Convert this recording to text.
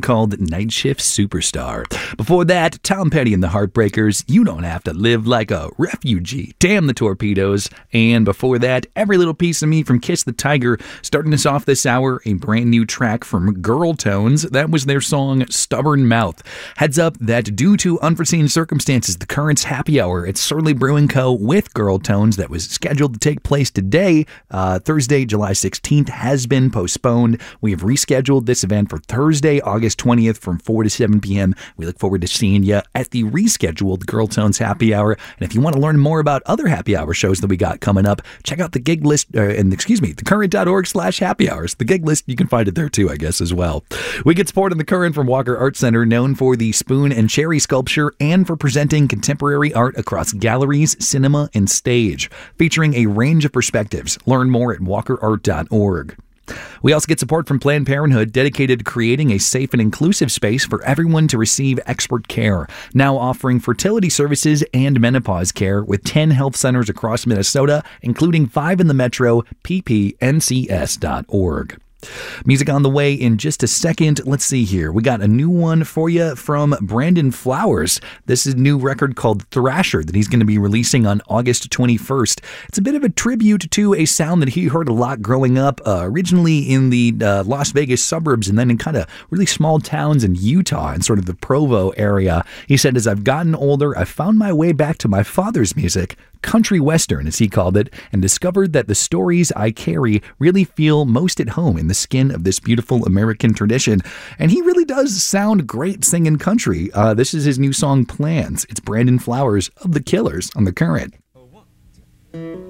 called Night Shift Superstar. Before that, Tom Petty and the Heartbreakers, You Don't Have to Live Like a Refugee, Damn the Torpedoes. And before that, Every Little Piece of Me from Kiss the Tiger. Starting us off this hour, a brand new track from Girl Tones. That was their song Stubborn Mouth. Heads up that due to unforeseen circumstances, the Currents Happy Hour at Surly Brewing Co. with Girl Tones that was scheduled to take place today, Thursday, July 16th, has been postponed. We have rescheduled this event for Thursday, August 20th from 4 to 7 p.m. We look forward to seeing you at the rescheduled Girl Tones Happy Hour. And if you want to learn more about other happy hour shows that we got coming up, check out the gig list, thecurrent.org/happy hours. The gig list, you can find it there too, I guess, as well. We get support in the Current from Walker Art Center, known for the spoon and cherry sculpture and for presenting contemporary art across galleries, cinema, and stage, featuring a range of perspectives. Learn more at walkerart.org. We also get support from Planned Parenthood, dedicated to creating a safe and inclusive space for everyone to receive expert care. Now offering fertility services and menopause care with 10 health centers across Minnesota, including 5 in the metro, ppncs.org. Music on the way in just a second. Let's see here. We got a new one for you from Brandon Flowers. This is a new record called Thrasher that he's going to be releasing on August 21st. It's a bit of a tribute to a sound that he heard a lot growing up, originally in the Las Vegas suburbs and then in kind of really small towns in Utah and sort of the Provo area. He said, as I've gotten older, I've found my way back to my father's music, country western as he called it, and discovered that the stories I carry really feel most at home in the skin of this beautiful American tradition. And he really does sound great singing country. This is his new song, Plans. It's Brandon Flowers of The Killers on The Current.